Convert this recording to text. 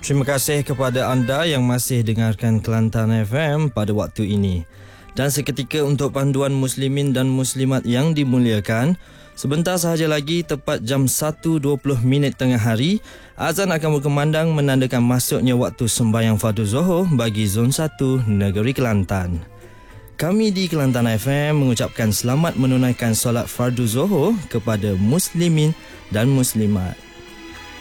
Terima kasih kepada anda yang masih dengarkan Kelantan FM pada waktu ini. Dan seketika untuk panduan muslimin dan muslimat yang dimuliakan, sebentar sahaja lagi tepat jam 1.20 tengah hari, azan akan berkumandang menandakan masuknya waktu sembahyang fardu Zuhur bagi Zon 1 Negeri Kelantan. Kami di Kelantan FM mengucapkan selamat menunaikan solat fardu Zuhur kepada muslimin dan muslimat.